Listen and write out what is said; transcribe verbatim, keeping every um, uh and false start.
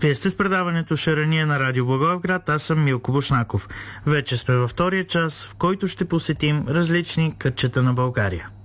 Вие сте с предаването Шарания на Радио Благоевград, аз съм Милко Бушнаков. Вече сме във втория час, в който ще посетим различни кътчета на България.